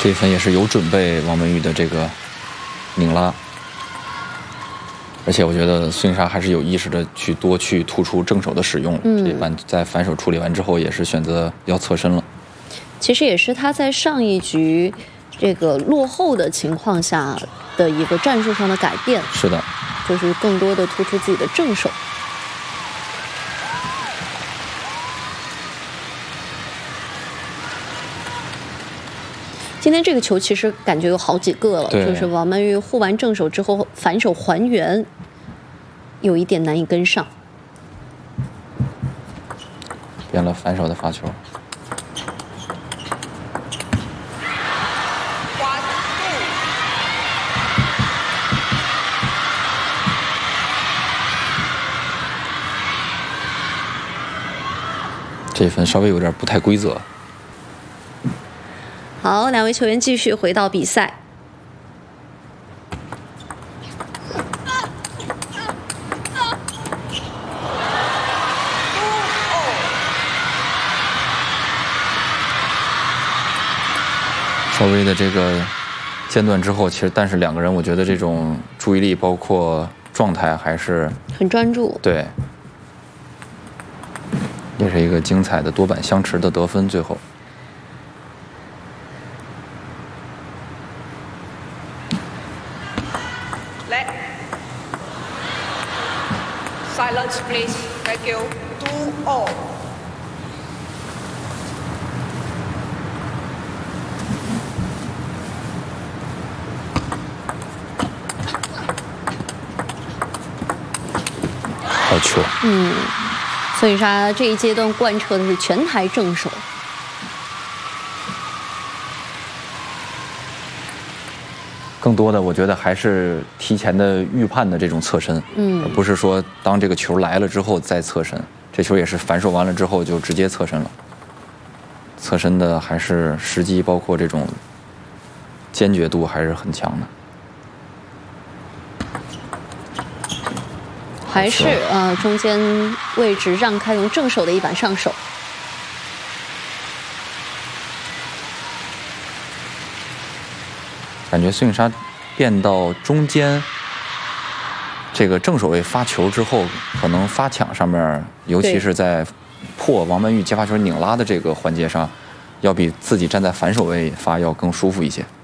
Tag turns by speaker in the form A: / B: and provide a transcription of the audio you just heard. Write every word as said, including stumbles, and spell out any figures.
A: 这一分也是有准备王文玉的这个拧拉，而且我觉得孙颖莎还是有意识的去多去突出正手的使用。嗯，这一般在反手处理完之后，也是选择要侧身了。
B: 其实也是他在上一局这个落后的情况下的一个战术上的改变。
A: 是的，
B: 就是更多的突出自己的正手。今天这个球其实感觉有好几个了，就是王曼玉护完正手之后反手还原，有一点难以跟上。
A: 变了反手的发球。这一分稍微有点不太规则。
B: 好，两位球员继续回到比赛。
A: 稍微的这个间断之后，其实但是两个人，我觉得这种注意力包括状态还是
B: 很专注。
A: 对。也是一个精彩的多板相持的得分，最后。
C: 来 ，silence please, thank you. Two all.
A: 好球。
B: 嗯。孙颖莎这一阶段贯彻的是全台正手，
A: 更多的我觉得还是提前的预判的这种侧身，嗯，而不是说当这个球来了之后再侧身。这球也是反手完了之后就直接侧身了，侧身的还是时机包括这种坚决度还是很强的。
B: 还是呃中间位置让开，用正手的一板上手。
A: 感觉孙颖莎变到中间这个正手位发球之后，可能发抢上面，尤其是在破王曼玉接发球拧拉的这个环节上，要比自己站在反手位发要更舒服一些。